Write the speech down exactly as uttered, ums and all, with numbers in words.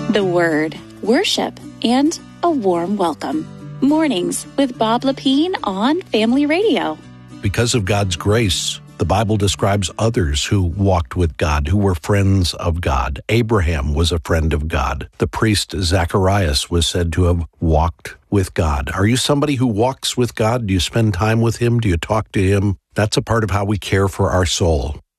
the Word, worship, and a warm welcome. Mornings with Bob Lepine on Family Radio. Because of God's grace, the Bible describes others who walked with God, who were friends of God. Abraham was a friend of God. The priest Zacharias was said to have walked with God. Are you somebody who walks with God? Do you spend time with Him? Do you talk to Him? That's a part of how we care for our soul.